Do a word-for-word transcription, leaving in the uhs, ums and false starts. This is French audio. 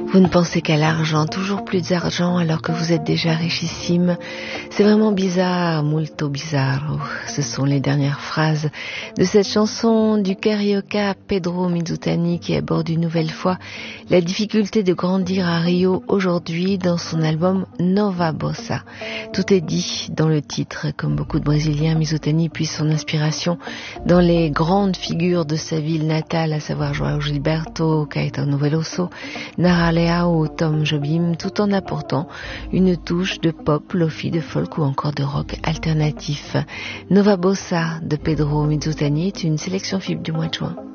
Vous ne pensez qu'à l'argent, toujours plus d'argent alors que vous êtes déjà richissime. C'est vraiment bizarre, molto bizarro. Ce sont les dernières phrases de cette chanson du carioca Pedro Mizutani qui aborde une nouvelle fois la difficulté de grandir à Rio aujourd'hui dans son album Nova Bossa. Tout est dit dans le titre. Comme beaucoup de Brésiliens, Mizutani puise son inspiration dans les grandes figures de sa ville natale, à savoir João Gilberto, Caetano Veloso, Nara Leao, Tom Jobim, tout en apportant une touche de pop, lofi, de folk ou encore de rock alternatif. Nova Bossa de Pedro Mizutani est une sélection F I B du mois de juin.